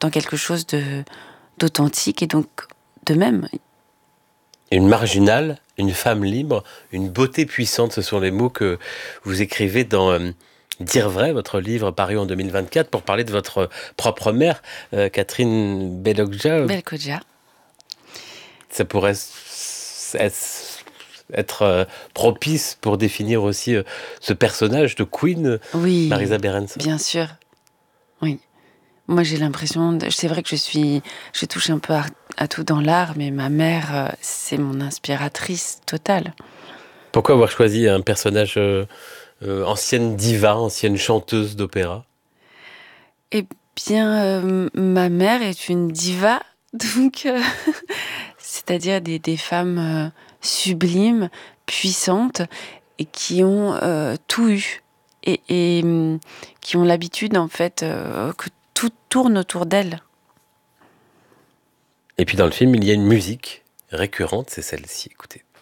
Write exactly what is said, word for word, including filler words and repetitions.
dans quelque chose de, d'authentique et donc de même. Une marginale, une femme libre, une beauté puissante, ce sont les mots que vous écrivez dans euh, Dire vrai, votre livre paru en deux mille vingt-quatre, pour parler de votre propre mère, euh, Catherine Belokja. Belkodja. Ça pourrait s- s- être euh, propice pour définir aussi euh, ce personnage de Queen, Oui, Marisa Berenson. bien sûr. Oui. Moi, j'ai l'impression, de- c'est vrai que je suis, je touche un peu à, à tout dans l'art, mais ma mère, euh, c'est mon inspiratrice totale. Pourquoi avoir choisi un personnage euh, euh, ancienne diva, ancienne chanteuse d'opéra? Eh bien, euh, ma mère est une diva, donc, euh, c'est-à-dire des, des femmes euh, sublimes, puissantes, et qui ont euh, tout eu, et, et hum, qui ont l'habitude, en fait, euh, que tout tourne autour d'elles. Et puis dans le film, il y a une musique récurrente, c'est celle-ci, écoutez.